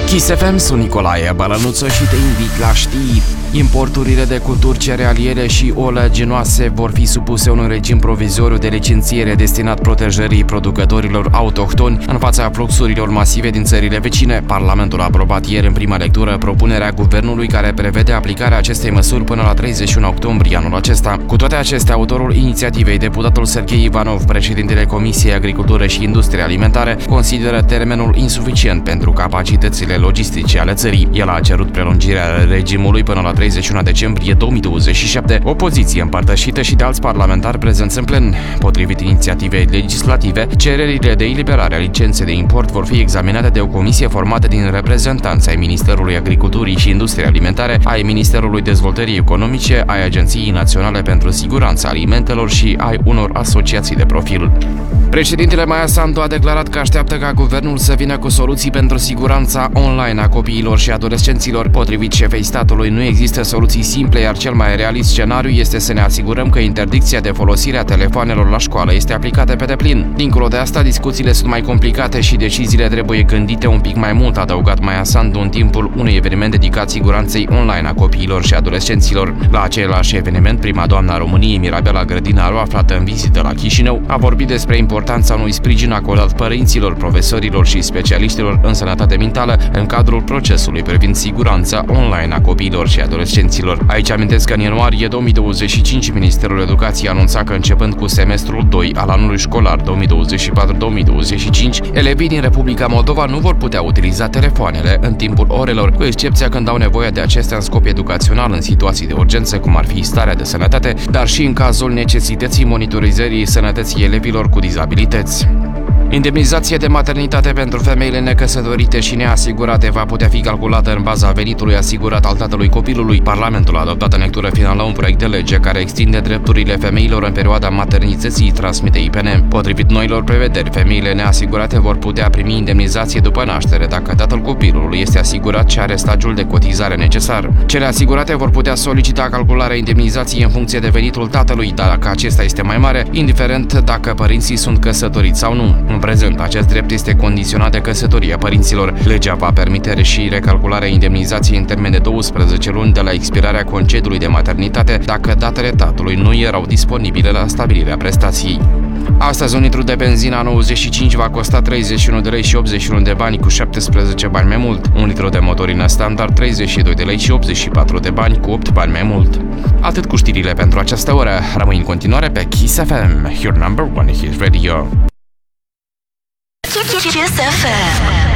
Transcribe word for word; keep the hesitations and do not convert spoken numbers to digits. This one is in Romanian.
Kiss F M, sunt Nicolae Bălănuță și te invit la știri. Importurile de culturi cerealiere și oleaginoase vor fi supuse unui regim provizoriu de licențiere destinat protejării producătorilor autohtoni în fața fluxurilor masive din țările vecine. Parlamentul a aprobat ieri în prima lectură propunerea guvernului care prevede aplicarea acestei măsuri până la treizeci și unu octombrie anul acesta. Cu toate acestea, autorul inițiativei, deputatul Serghei Ivanov, președintele Comisiei Agricultură și Industrie Alimentare, consideră termenul insuficient pentru capacitățile logistice ale țării. El a cerut prelungirea regimului până la treizeci și unu decembrie două mii douăzeci și șapte, o poziție împărtășită și de alți parlamentari prezenți în plen. Potrivit inițiativei legislative, cererile de eliberare a licenței de import vor fi examinate de o comisie formată din reprezentanți ai Ministerului Agriculturii și Industriei Alimentare, ai Ministerului Dezvoltării Economice, ai Agenției Naționale pentru Siguranța Alimentelor și ai unor asociații de profil. Președintele Maia Sandu a declarat că așteaptă ca guvernul să vină cu soluții pentru siguranța online a copiilor și adolescenților. Potrivit șefei statului, nu există soluții simple, iar cel mai realist scenariu este să ne asigurăm că interdicția de folosire a telefoanelor la școală este aplicată pe deplin. Dincolo de asta, discuțiile sunt mai complicate și deciziile trebuie gândite un pic mai mult, a adăugat Maia Sandu în timpul unui eveniment dedicat siguranței online a copiilor și adolescenților. La același eveniment, prima doamnă a României, Mirabela Grădinaru, aflată în vizită la Chișinău, a vorbit despre importanța unui sprijin acordat părinților, profesorilor și specialiștilor în sănătate mentală în cadrul procesului privind siguranța online a copiilor și adolescenților. Aici amintesc că în ianuarie două mii douăzeci și cinci Ministerul Educației anunța că începând cu semestrul doi al anului școlar două mii douăzeci și patru două mii douăzeci și cinci, elevii din Republica Moldova nu vor putea utiliza telefoanele în timpul orelor, cu excepția când au nevoie de acestea în scop educațional în situații de urgență, cum ar fi starea de sănătate, dar și în cazul necesității monitorizării sănătății elevilor cu dizabilități. Indemnizația de maternitate pentru femeile necăsătorite și neasigurate va putea fi calculată în baza venitului asigurat al tatălui copilului. Parlamentul a adoptat în lectură finală un proiect de lege care extinde drepturile femeilor în perioada maternității, transmite I P N. Potrivit noilor prevederi, femeile neasigurate vor putea primi indemnizație după naștere dacă tatăl copilului este asigurat și are stagiul de cotizare necesar. Cele asigurate vor putea solicita calcularea indemnizației în funcție de venitul tatălui, dacă acesta este mai mare, indiferent dacă părinții sunt căsătoriți sau nu. În prezent, acest drept este condiționat de căsătoria părinților. Legea va permite și recalcularea indemnizației în termen de douăsprezece luni de la expirarea concediului de maternitate dacă datele tatălui nu erau disponibile la stabilirea prestației. Astăzi, un litru de benzină A nouăzeci și cinci va costa treizeci și unu de lei și optzeci și unu de bani, cu șaptesprezece bani mai mult. Un litru de motorină standard treizeci și doi de lei și optzeci și patru de bani, cu opt bani mai mult. Atât cu știrile pentru această oră. Rămâi în continuare pe Kiss F M, your number one hit radio. Kiss F M.